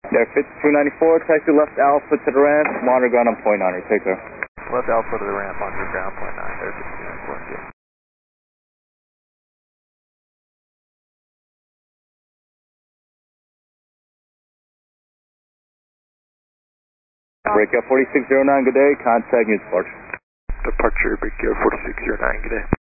There, 5294, taxi left Alpha to the ramp, monitor ground on point 9, take care. Left Alpha to the ramp on your ground point 9, there's 5294, yeah. Breakout 4609, good day, contact news departure. Departure, Breakout 4609, good day.